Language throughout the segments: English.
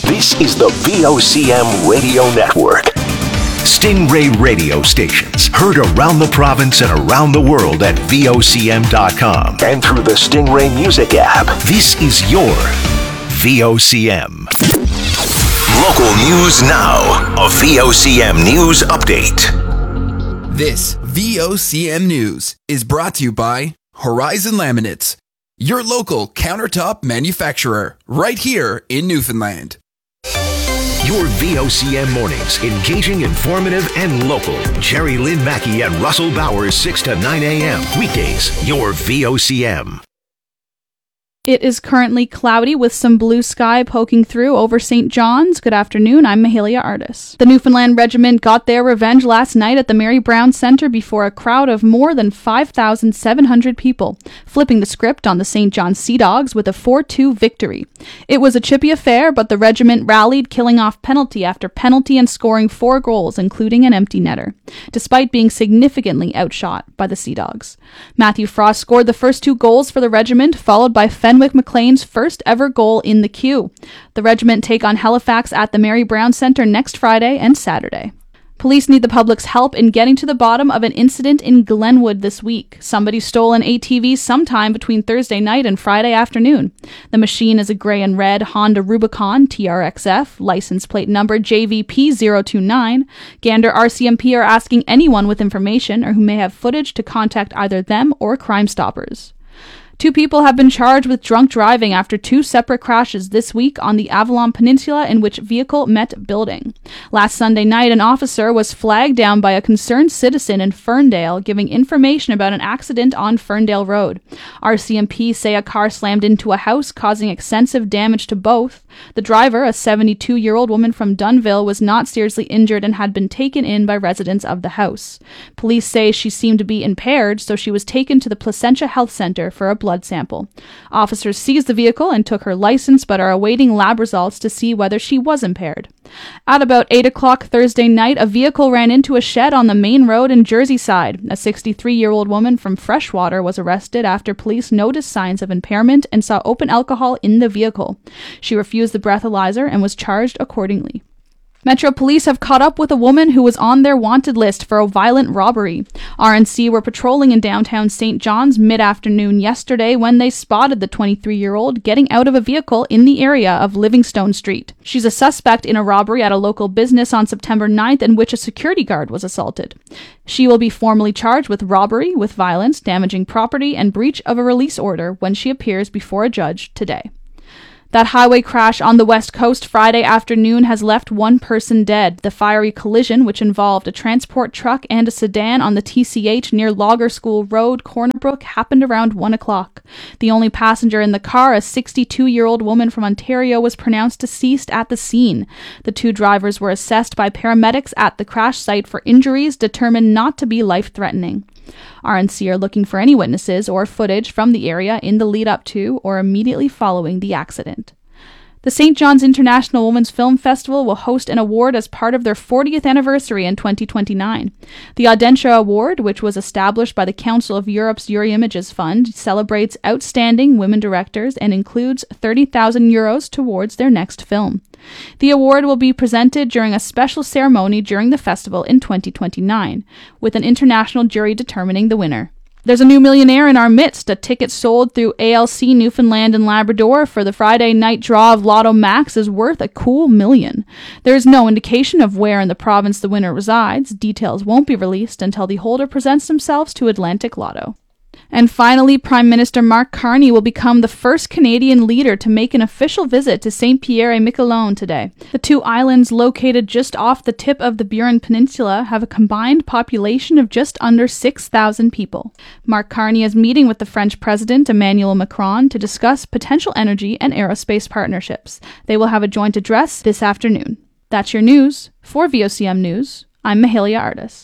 This is the VOCM Radio Network. Stingray radio stations heard around the province and around the world at VOCM.com and through the Stingray Music app. This is your VOCM. Local news now. A VOCM News Update. This VOCM News is brought to you by Horizon Laminates, your local countertop manufacturer, right here in Newfoundland. Your VOCM mornings, engaging, informative, and local. Jerry Lynn Mackey and Russell Bowers, 6 to 9 a.m. Weekdays, your VOCM. It is currently cloudy with some blue sky poking through over St. John's. Good afternoon, I'm Mahalia Artis. The Newfoundland Regiment got their revenge last night at the Mary Brown Centre before a crowd of more than 5,700 people, flipping the script on the St. John's Sea Dogs with a 4-2 victory. It was a chippy affair, but the regiment rallied, killing off penalty after penalty and scoring 4 goals, including an empty netter, despite being significantly outshot by the Sea Dogs. Matthew Frost scored the first 2 goals for the regiment, followed by Fenwick McLean's first ever goal in the queue. The regiment take on Halifax at the Mary Brown Centre next Friday and Saturday. Police need the public's help in getting to the bottom of an incident in Glenwood this week. Somebody stole an ATV sometime between Thursday night and Friday afternoon. The machine is a gray and red Honda Rubicon TRXF, license plate number JVP029. Gander RCMP are asking anyone with information or who may have footage to contact either them or Crime Stoppers. 2 people have been charged with drunk driving after 2 separate crashes this week on the Avalon Peninsula in which vehicle met building. Last Sunday night, an officer was flagged down by a concerned citizen in Ferndale giving information about an accident on Ferndale Road. RCMP say a car slammed into a house, causing extensive damage to both. The driver, a 72-year-old woman from Dunnville, was not seriously injured and had been taken in by residents of the house. Police say she seemed to be impaired, so she was taken to the Placentia Health Center for a blood sample. Officers seized the vehicle and took her license, but are awaiting lab results to see whether she was impaired. At about 8 o'clock Thursday night, a vehicle ran into a shed on the main road in Jerseyside. A 63-year-old woman from Freshwater was arrested after police noticed signs of impairment and saw open alcohol in the vehicle. She refused the breathalyzer and was charged accordingly. Metro Police have caught up with a woman who was on their wanted list for a violent robbery. RNC were patrolling in downtown St. John's mid-afternoon yesterday when they spotted the 23-year-old getting out of a vehicle in the area of Livingstone Street. She's a suspect in a robbery at a local business on September 9th in which a security guard was assaulted. She will be formally charged with robbery with violence, damaging property, and breach of a release order when she appears before a judge today. That highway crash on the West Coast Friday afternoon has left 1 person dead. The fiery collision, which involved a transport truck and a sedan on the TCH near Logger School Road, Cornerbrook, happened around 1 o'clock. The only passenger in the car, a 62-year-old woman from Ontario, was pronounced deceased at the scene. The 2 drivers were assessed by paramedics at the crash site for injuries determined not to be life-threatening. RNC are looking for any witnesses or footage from the area in the lead up to or immediately following the accident. The St. John's International Women's Film Festival will host an award as part of their 40th anniversary in 2029. The Audentia Award, which was established by the Council of Europe's Eurimages Fund, celebrates outstanding women directors and includes €30,000 towards their next film. The award will be presented during a special ceremony during the festival in 2029, with an international jury determining the winner. There's a new millionaire in our midst. A ticket sold through ALC Newfoundland and Labrador for the Friday night draw of Lotto Max is worth a cool $1 million. There is no indication of where in the province the winner resides. Details won't be released until the holder presents themselves to Atlantic Lotto. And finally, Prime Minister Mark Carney will become the first Canadian leader to make an official visit to Saint-Pierre-et-Miquelon today. The 2 islands located just off the tip of the Burin Peninsula have a combined population of just under 6,000 people. Mark Carney is meeting with the French President Emmanuel Macron to discuss potential energy and aerospace partnerships. They will have a joint address this afternoon. That's your news. For VOCM News, I'm Mahalia Artis.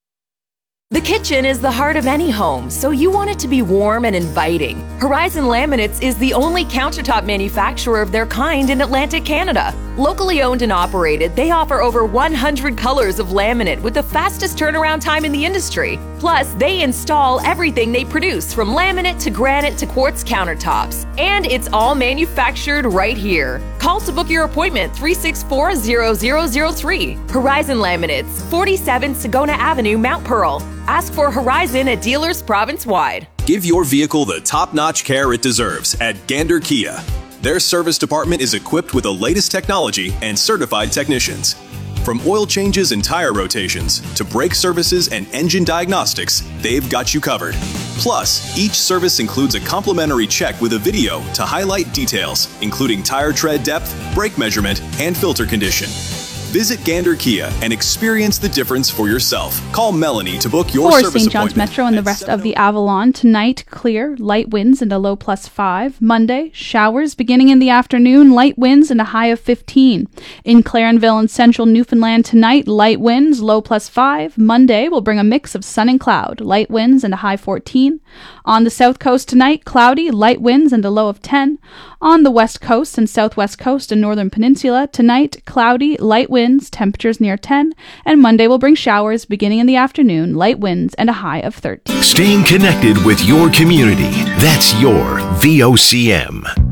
The kitchen is the heart of any home, so you want it to be warm and inviting. Horizon Laminates is the only countertop manufacturer of their kind in Atlantic Canada. Locally owned and operated, they offer over 100 colors of laminate with the fastest turnaround time in the industry. Plus, they install everything they produce, from laminate to granite to quartz countertops. And it's all manufactured right here. Call to book your appointment 364-0003. Horizon Laminates, 47 Sagona Avenue, Mount Pearl. Ask for Horizon at dealers province-wide. Give your vehicle the top-notch care it deserves at Gander Kia. Their service department is equipped with the latest technology and certified technicians. From oil changes and tire rotations to brake services and engine diagnostics, they've got you covered. Plus, each service includes a complimentary check with a video to highlight details, including tire tread depth, brake measurement, and filter condition. Visit Gander Kia and experience the difference for yourself. Call Melanie to book your service St. John's appointment. Metro and the rest of the Avalon. Tonight, clear, light winds and a low +5. Monday, showers beginning in the afternoon, light winds and a high of 15. In Clarenville and central Newfoundland tonight, light winds, low +5. Monday will bring a mix of sun and cloud, light winds and a high 14. On the south coast tonight, cloudy, light winds and a low of 10. On the west coast and southwest coast and northern peninsula, tonight, cloudy, light winds, temperatures near 10, and Monday will bring showers beginning in the afternoon, light winds, and a high of 13. Staying connected with your community. That's your VOCM.